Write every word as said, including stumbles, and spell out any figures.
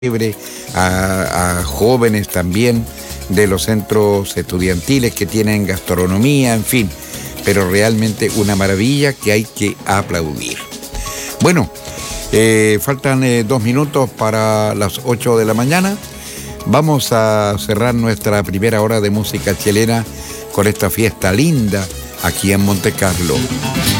A, a jóvenes también de los centros estudiantiles que tienen gastronomía, en fin, pero realmente una maravilla que hay que aplaudir. Bueno, eh, faltan eh, dos minutos para las ocho de la mañana. Vamos a cerrar nuestra primera hora de música chilena con esta fiesta linda aquí en Monte Carlo.